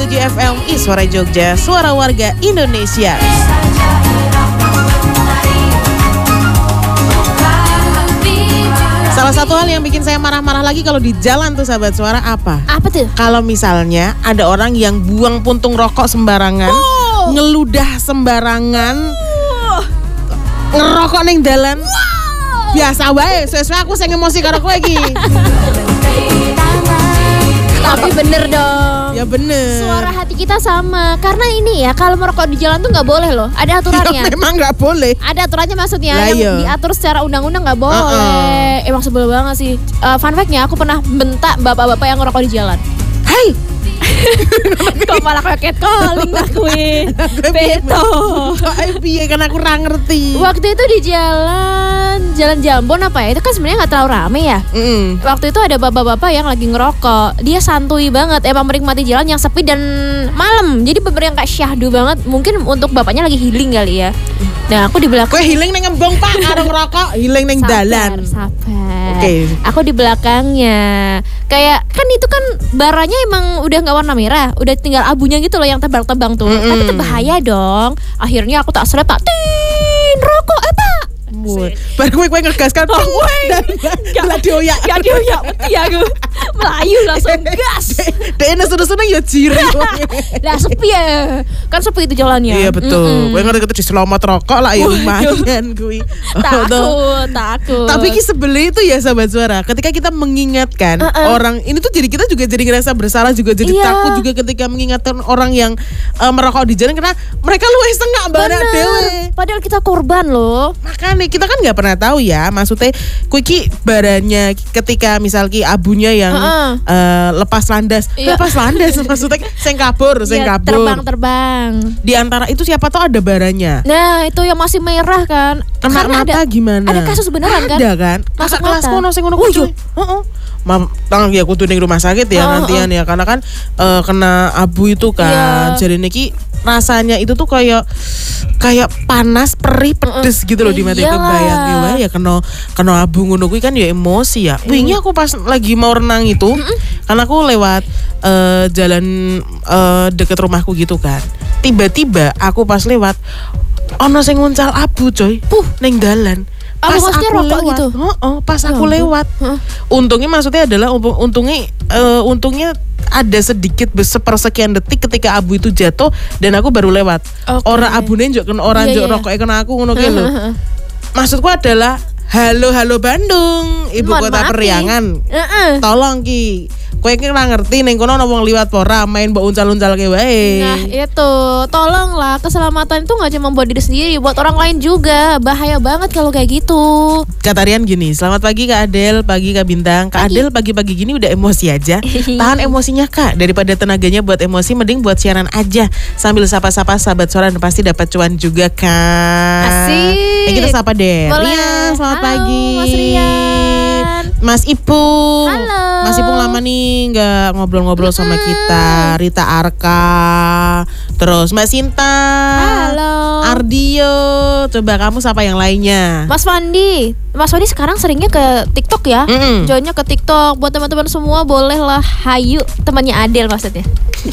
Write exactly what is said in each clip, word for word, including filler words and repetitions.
tujuh F M I Suara Jogja, suara warga Indonesia. Salah satu hal yang bikin saya marah-marah lagi kalau di jalan tuh sahabat suara apa? Apa tuh? Kalau misalnya ada orang yang buang puntung rokok sembarangan, oh. ngeludah sembarangan, oh. ngerokok neng dalan. Wow. Biasa wae, sesuai aku sing emosi karo kowe iki. Tapi bener dong. Ya bener. Suara hati kita sama. Karena ini ya, kalau merokok di jalan tuh nggak boleh loh. Ada aturannya. Ya, memang nggak boleh. Ada aturannya maksudnya lah, yang iya. diatur secara undang-undang nggak boleh. Uh-uh. Emang sebel banget sih. Uh, fun fact-nya aku pernah bentak bapak-bapak yang ngerokok di jalan. Hai. Kok malah kayak calling aku Beto. Piye kan aku ora ngerti. Waktu itu di jalan Jalan Jambon apa ya? Itu kan sebenarnya nggak terlalu rame ya. Mm. Waktu itu ada bapak-bapak yang lagi ngerokok. Dia santuy banget, emang menikmati jalan yang sepi dan malam. Jadi bener yang kayak syahdu banget. Mungkin untuk bapaknya lagi healing kali ya. Nah aku di belakang. Kowe healing neng ngembong pak, karo ngerokok healing neng dalan. Sabar. Oke. Okay. Aku di belakangnya. Kayak kan itu kan baranya emang udah nggak warna merah, udah tinggal abunya gitu loh yang tebang-tebang tuh. Mm-hmm. Tapi itu bahaya dong. Akhirnya aku tak selip tak tin rokok eh pak. Baru gue gue ngegaskan oh, dan gak dioyak gak dioyak mati aku melayu langsung gas. Dek nesu-nesu ya jiri. Lah sepi ya, kan sepi itu jalannya. Iya betul. Gue ngerti itu di selamat rokok lah ya lumayan gue. Takut, takut. Tapi ki sebeli itu ya sahabat suara. Ketika kita mengingatkan uh-uh. orang ini tuh jadi kita juga jadi ngerasa bersalah juga jadi iya. takut juga ketika mengingatkan orang yang uh, merokok di jalan karena mereka luwih setengah banget dewe. Padahal kita korban loh. Makanya kita kan nggak pernah tahu ya, maksudnya kuiki badannya ketika misal ki abunya yang uh-uh. uh, lepas landas, iya. lepas landas maksudnya seng kabur, seng iya, kabur, terbang terbang. Di antara itu siapa tahu ada baranya. Nah itu yang masih merah kan. Kena karena mata ada, gimana? Ada kasus beneran kan? Ada kan? Masa kelas kono sing ngono kuwi. Heeh. Mam, tang ya kudu ning rumah sakit ya oh, nantian oh. ya karena kan uh, kena abu itu kan. Yeah. Jadi niki rasanya itu tuh kayak kayak panas, perih, pedes uh, gitu loh di mata itu bayangin wae ya kena kena abu ngono kuwi kan ya emosi ya. Wingi aku pas lagi mau renang itu mm-mm. karena aku lewat uh, jalan uh, deket rumahku gitu kan. Tiba-tiba aku pas lewat ono sing nguncal abu coy. Puh ning dalan. Pas aku lewat, gitu. oh, oh, pas oh, aku lewat. Huh? Untungnya maksudnya adalah untungnya uh, untungnya ada sedikit sepersekian detik ketika abu itu jatuh dan aku baru lewat. Okay. Orang abune njuk kena orang njuk yeah, rokoknya kena aku ngono ki lho. Maksudku adalah halo halo Bandung, ibu Mon kota periangan. Uh-uh. Tolong ki. Kowe iki ora ngerti ning kono ana wong liwat pora main mbok uncal-uncalke wae. Nah, itu. Tolonglah keselamatan itu enggak cuma buat diri sendiri, buat orang lain juga. Bahaya banget kalau kayak gitu. Kata Rian gini, "Selamat pagi Kak Adel, pagi Kak Bintang. Kak pagi. Adel pagi-pagi gini udah emosi aja. Tahan emosinya Kak, daripada tenaganya buat emosi mending buat siaran aja. Sambil sapa-sapa sahabat suara dan pasti dapat cuan juga Kak." Asik. Ya kita sapa deh. Boleh. Rian, selamat Halo, pagi. Mas Rian. Mas Ipung. Halo. Mas Ipung lama nih nggak ngobrol-ngobrol hmm. sama kita. Rita Arka, terus Mbak Sinta. Halo. Ardio. Coba kamu sapa yang lainnya. Mas Wandi. Mas Wandi sekarang seringnya ke TikTok ya. Mm-mm. Joinnya ke TikTok. Buat teman-teman semua boleh lah. Hayu temannya Adel maksudnya.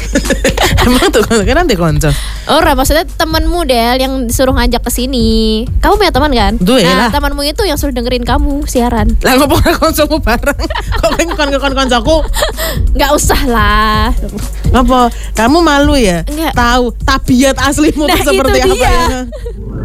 Emang tuh kan nanti konco. Ora maksudnya temanmu Del yang disuruh ngajak ke sini. Kamu punya teman kan? Duh, nah, lah. temanmu itu yang suruh dengerin kamu siaran. Lah ngopo ora koncomu bareng. Kok kon kon koncoku? Enggak usah lah. Apa? Kamu malu ya? Enggak. Tahu tabiat aslimu nah, seperti itu apa dia. ya?